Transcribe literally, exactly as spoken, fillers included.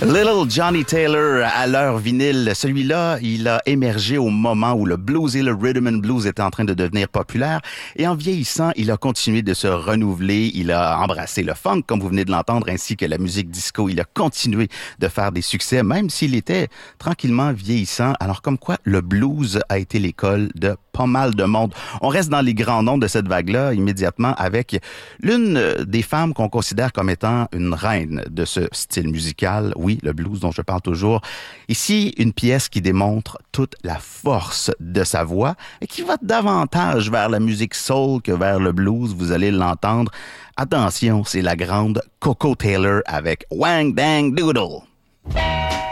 Little Johnny Taylor à l'heure vinyle. Celui-là, il a émergé au moment où le blues et le rhythm and blues étaient en train de devenir populaires. Et en vieillissant, il a continué de se renouveler. Il a embrassé le funk, comme vous venez de l'entendre, ainsi que la musique disco. Il a continué de faire des succès, même s'il était tranquillement vieillissant. Alors, comme quoi, le blues a été l'école de pas mal de monde. On reste dans les grands noms de cette vague-là, immédiatement, avec l'une des femmes qu'on considère comme étant une reine de ce style musical. Oui, le blues dont je parle toujours. Ici, une pièce qui démontre toute la force de sa voix et qui va davantage vers la musique soul que vers le blues. Vous allez l'entendre. Attention, c'est la grande Coco Taylor avec Wang Dang Doodle.